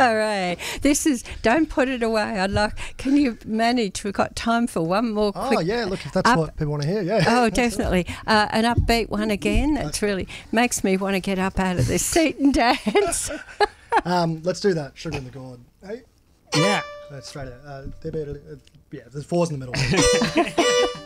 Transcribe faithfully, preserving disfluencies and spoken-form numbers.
Hooray. This is, don't put it away. I'd like, can you manage? We've got time for one more quick. Oh, yeah, look, if that's up, what people want to hear, yeah. Oh, definitely. Uh, an upbeat one again. That's really, makes me want to get up out of this seat and dance. um, let's do that. Sugar in the Gourd. Hey? Yeah. That's straight out. Uh, yeah, there's fours in the middle.